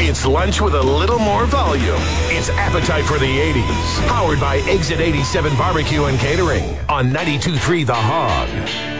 It's lunch with a little more volume. It's Appetite for the 80s. Powered by Exit 87 Barbecue and Catering on 92.3 The Hog.